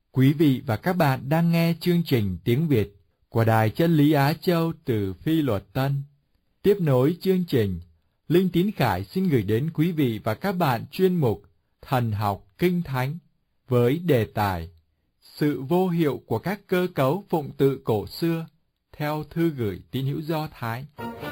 Quý vị và các bạn đang nghe chương trình tiếng Việt của Đài Chân lý Á Châu từ Phi Luật Tân. Tiếp nối chương trình, Linh Tín Khải xin gửi đến quý vị và các bạn chuyên mục Thần học Kinh Thánh với đề tài Sự vô hiệu của các cơ cấu phụng tự cổ xưa theo thư gửi tín hữu Do Thái.